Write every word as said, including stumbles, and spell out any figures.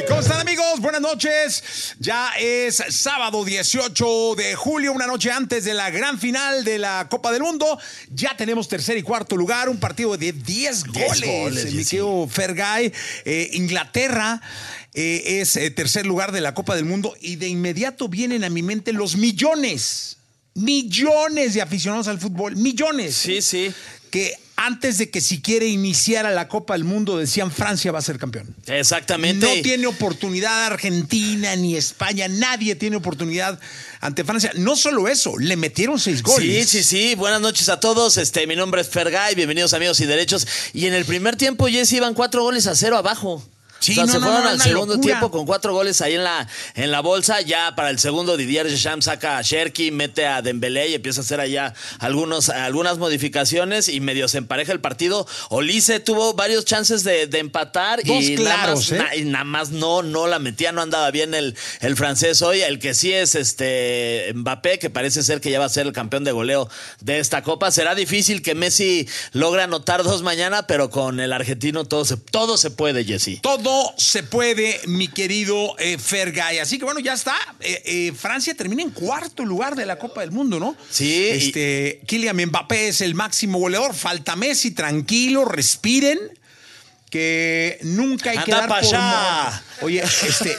¿Cómo están, amigos? Buenas noches. Ya es sábado dieciocho de julio, una noche antes de la gran final de la Copa del Mundo. Ya tenemos tercer y cuarto lugar, un partido de diez goles. goles Mi querido Fergay, eh, Inglaterra eh, es eh, tercer lugar de la Copa del Mundo y de inmediato vienen a mi mente los millones, millones de aficionados al fútbol, millones. Sí, sí. Que antes de que siquiera iniciara la Copa del Mundo decían Francia va a ser campeón. Exactamente. No tiene oportunidad Argentina ni España, nadie tiene oportunidad ante Francia. No solo eso, le metieron seis goles. Sí, sí, sí. Buenas noches a todos. Este, mi nombre es Fergay, bienvenidos amigos y derechos. Y en el primer tiempo, Jesse, iban cuatro goles a cero abajo. Sí, o sea, no, se no, fueron no, al una segundo locura. tiempo con cuatro goles ahí en la, en la bolsa. Ya para el segundo, Didier Deschamps saca a Cherki, mete a Dembélé y empieza a hacer allá algunos, algunas modificaciones y medio se empareja el partido. Olise tuvo varios chances de, de empatar. Dos y claros, nada más, ¿eh? na, y nada más no, no la metía, no andaba bien el, el francés hoy. El que sí es este Mbappé, que parece ser que ya va a ser el campeón de goleo de esta Copa. Será difícil que Messi logre anotar dos mañana, pero con el argentino todo se, todo se puede, Jesse. Todo se puede, mi querido eh, Fergay. Así que bueno, ya está. Eh, eh, Francia termina en cuarto lugar de la Copa del Mundo, ¿no? Sí. Este, y... Kylian Mbappé es el máximo goleador. Falta Messi, tranquilo, respiren. Que nunca hay que Anda dar pa' por allá. muerto. Oye, este,